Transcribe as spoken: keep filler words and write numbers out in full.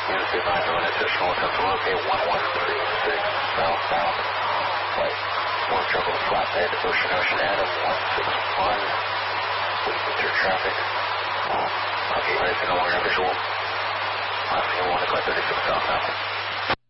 Unit nine, no additional attempt to locate one one three six southbound. Flight one triple flatbed, Ocean Ocean Adam one six one. Please enter traffic. Okay, ready to go on your visual. Last one, one o'clock thirty-six southbound.